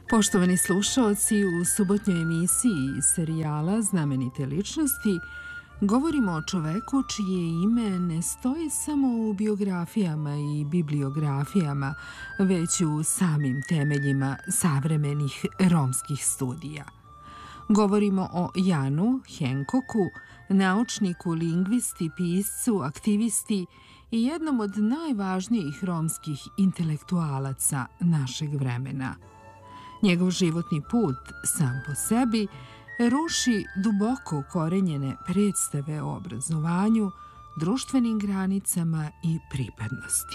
Poštovani slušaoci, u subotnjoj emisiji serijala Znamenite ličnosti govorimo o čoveku čije ime ne stoji samo u biografijama i bibliografijama, već u samim temeljima savremenih romskih studija. Govorimo o Janu Hancocku, naučniku, lingvisti, piscu, aktivisti i jednom od najvažnijih romskih intelektualaca našeg vremena. Njegov životni put sam po sebi ruši duboko ukorenjene predstave o obrazovanju, društvenim granicama i pripadnosti.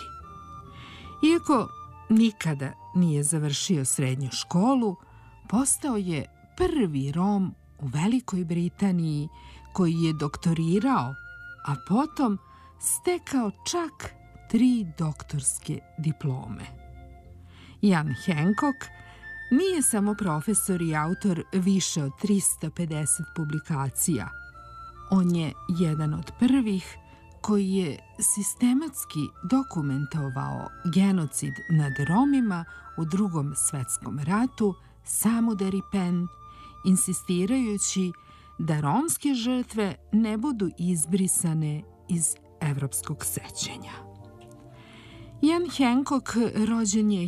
Iako nikada nije završio srednju školu, postao je prvi Rom u Velikoj Britaniji koji je doktorirao, a potom stekao čak 3 doktorske diplome. Jan Hancock nije samo profesor i autor više od 350 publikacija. On je jedan od prvih koji je sistematski dokumentovao genocid nad Romima u Drugom svetskom ratu, samudari pen, insistirajući da romske žrtve ne budu izbrisane iz evropskog sećanja. Jan Hancock rođen je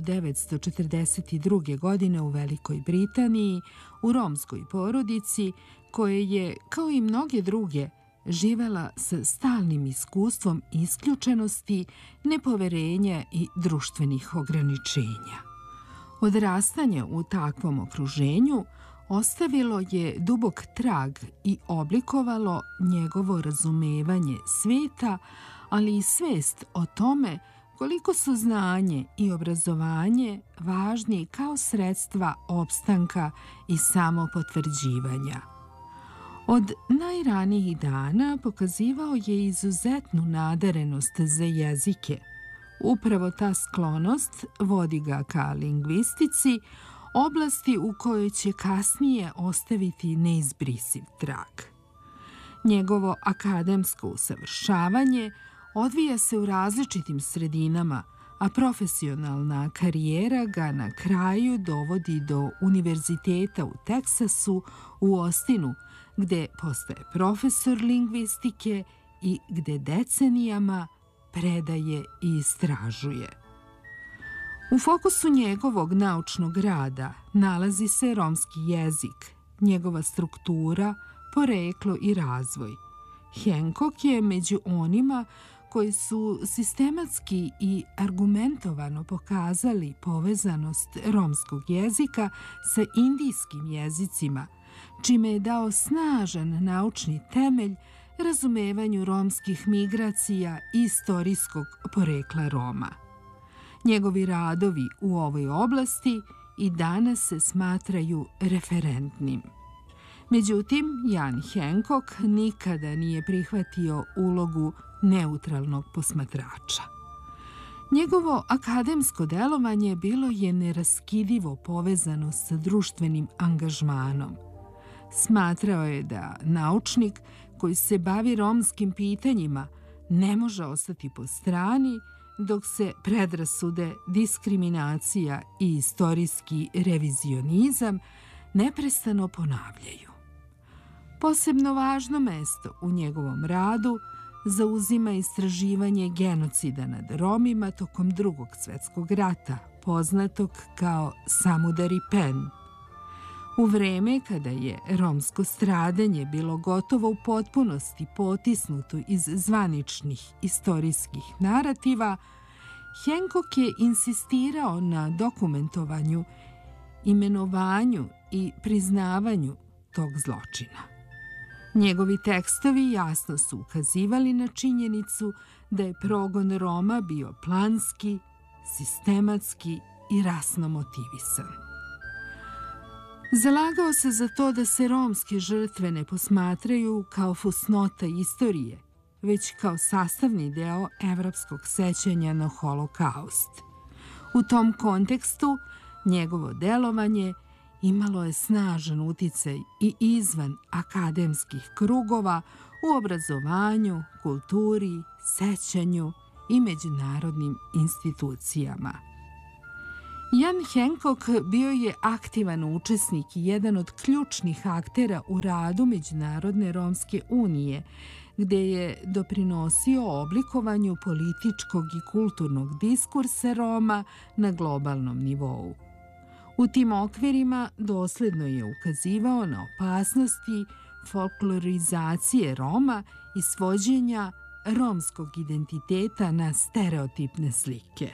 1942. godine u Velikoj Britaniji u romskoj porodici koja je, kao i mnoge druge, živela sa stalnim iskustvom isključenosti, nepoverenja i društvenih ograničenja. Odrastanje u takvom okruženju ostavilo je dubok trag i oblikovalo njegovo razumevanje sveta, ali i svest o tome koliko su znanje i obrazovanje važni kao sredstva opstanka i samopotvrđivanja. Od najranijih dana pokazivao je izuzetnu nadarenost za jezike. Upravo ta sklonost vodi ga ka lingvistici, oblasti u kojoj će kasnije ostaviti neizbrisiv trag. Njegovo akademsko usavršavanje odvija se u različitim sredinama, a profesionalna karijera ga na kraju dovodi do univerziteta u Teksasu, u Austinu, gde postaje profesor lingvistike i gde decenijama predaje i istražuje. U fokusu njegovog naučnog rada nalazi se romski jezik, njegova struktura, poreklo i razvoj. Hancock je među onima koji su sistematski i argumentovano pokazali povezanost romskog jezika sa indijskim jezicima, čime je dao snažan naučni temelj razumevanju romskih migracija i istorijskog porekla Roma. Njegovi radovi u ovoj oblasti i danas se smatraju referentnim. Međutim, Jan Hancock nikada nije prihvatio ulogu neutralnog posmatrača. Njegovo akademsko delovanje bilo je neraskidivo povezano sa društvenim angažmanom. Smatrao je da naučnik koji se bavi romskim pitanjima ne može ostati po strani dok se predrasude, diskriminacija i istorijski revizionizam neprestano ponavljaju. Posebno važno mesto u njegovom radu zauzima istraživanje genocida nad Romima tokom Drugog svjetskog rata, poznatog kao samudari pen. U vreme kada je romsko stradanje bilo gotovo u potpunosti potisnuto iz zvaničnih istorijskih narativa, Hancock je insistirao na dokumentovanju, imenovanju i priznavanju tog zločina. Njegovi tekstovi jasno su ukazivali na činjenicu da je progon Roma bio planski, sistematski i rasno motivisan. Zalagao se za to da se romske žrtve ne posmatraju kao fusnota istorije, već kao sastavni deo evropskog sećanja na Holokaust. U tom kontekstu njegovo delovanje imalo je snažan uticaj i izvan akademskih krugova u obrazovanju, kulturi, sećanju i međunarodnim institucijama. Jan Hancock bio je aktivan učesnik i jedan od ključnih aktera u radu Međunarodne romske unije, gde je doprinosio oblikovanju političkog i kulturnog diskursa Roma na globalnom nivou. U tim okvirima dosledno je ukazivao na opasnosti folklorizacije Roma i svođenja romskog identiteta na stereotipne slike.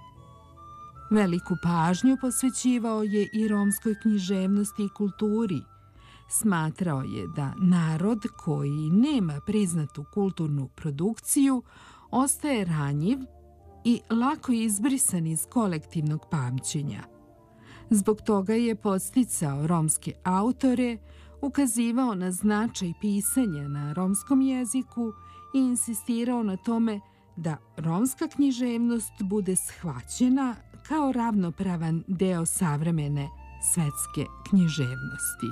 Veliku pažnju posvećivao je i romskoj književnosti i kulturi. Smatrao je da narod koji nema priznatu kulturnu produkciju ostaje ranjiv i lako izbrisan iz kolektivnog pamćenja. Zbog toga je podsticao romske autore, ukazivao na značaj pisanja na romskom jeziku i insistirao na tome da romska književnost bude shvaćena kao ravnopravan deo savremene svetske književnosti.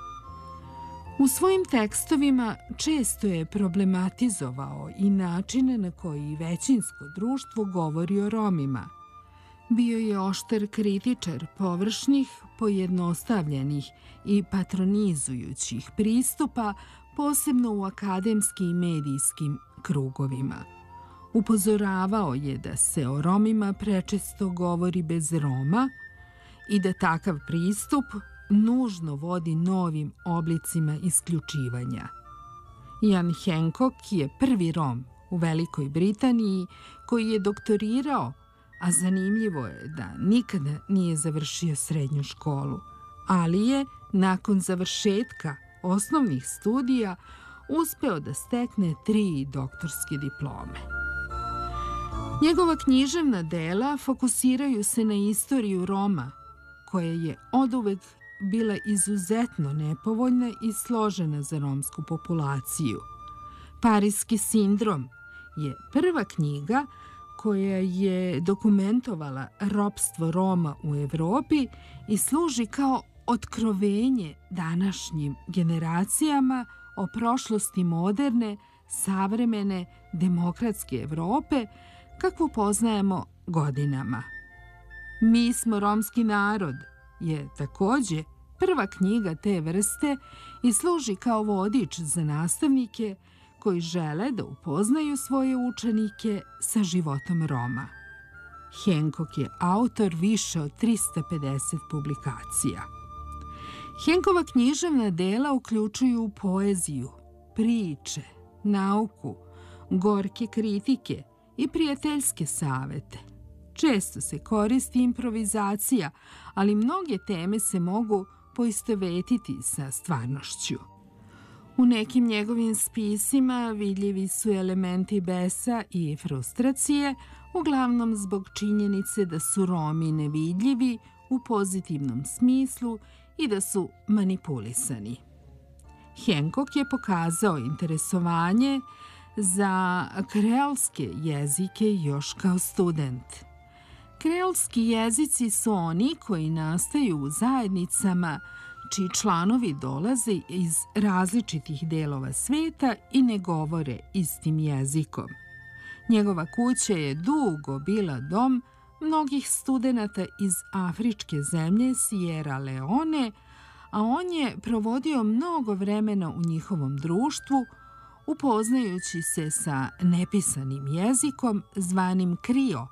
U svojim tekstovima često je problematizovao i načine na koji većinsko društvo govori o Romima. Bio je oštar kritičar površnih, pojednostavljenih i patronizujućih pristupa, posebno u akademskim i medijskim krugovima. Upozoravao je da se o Romima prečesto govori bez Roma i da takav pristup nužno vodi novim oblicima isključivanja. Jan Hancock je prvi Rom u Velikoj Britaniji koji je doktorirao, a zanimljivo je da nikada nije završio srednju školu, ali je nakon završetka osnovnih studija uspeo da stekne 3 doktorske diplome. Njegova književna dela fokusiraju se na istoriju Roma, koja je oduvek bila izuzetno nepovoljna i složena za romsku populaciju. Pariski sindrom je prva knjiga koja je dokumentovala ropstvo Roma u Evropi i služi kao otkrovenje današnjim generacijama o prošlosti moderne, savremene, demokratske Evrope, kakvu poznajemo godinama. Mi smo romski narod je takođe prva knjiga te vrste i služi kao vodič za nastavnike koji žele da upoznaju svoje učenike sa životom Roma. Hancock je autor više od 350 publikacija. Hancokova književna dela uključuju poeziju, priče, nauku, gorke kritike i prijateljske savete. Često se koristi improvizacija, ali mnoge teme se mogu poistovetiti sa stvarnošću. U nekim njegovim spisima vidljivi su elementi besa i frustracije, uglavnom zbog činjenice da su Romi nevidljivi u pozitivnom smislu i da su manipulisani. Hancock je pokazao interesovanje za kreolske jezike još kao student. Kreolski jezici su oni koji nastaju u zajednicama čiji članovi dolaze iz različitih delova sveta i ne govore istim jezikom. Njegova kuća je dugo bila dom mnogih studenata iz afričke zemlje Sierra Leone, a on je provodio mnogo vremena u njihovom društvu, upoznajući se sa nepisanim jezikom zvanim krio,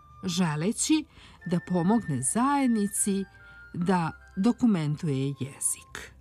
želeći da pomogne zajednici da dokumentuje jezik.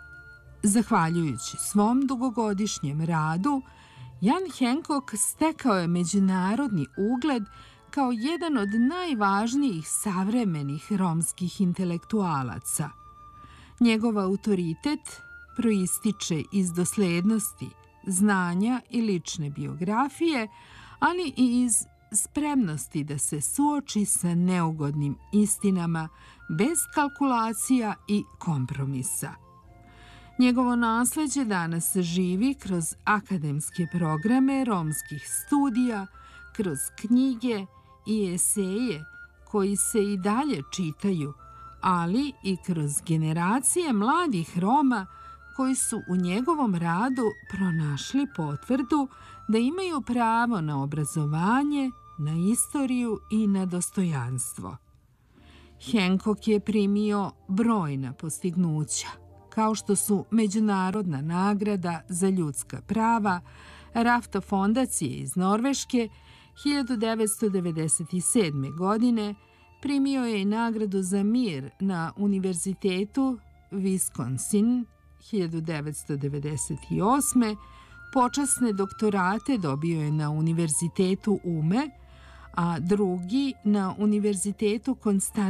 Zahvaljujući svom dugogodišnjem radu, Jan Hancock stekao je međunarodni ugled kao jedan od najvažnijih savremenih romskih intelektualaca. Njegov autoritet proističe iz doslednosti, znanja i lične biografije, ali i iz spremnosti da se suoči sa neugodnim istinama bez kalkulacija i kompromisa. Njegovo nasleđe danas živi kroz akademske programe romskih studija, kroz knjige i eseje koji se i dalje čitaju, ali i kroz generacije mladih Roma koji su u njegovom radu pronašli potvrdu da imaju pravo na obrazovanje, na istoriju i na dostojanstvo. Hancock je primio brojna postignuća, kao što su Međunarodna nagrada za ljudska prava Rafta fondacije iz Norveške 1997. godine, primio je i nagradu za mir na Univerzitetu Wisconsin 1998. Počasne doktorate dobio je na Univerzitetu Ume, a drugi na Univerzitetu Konstantin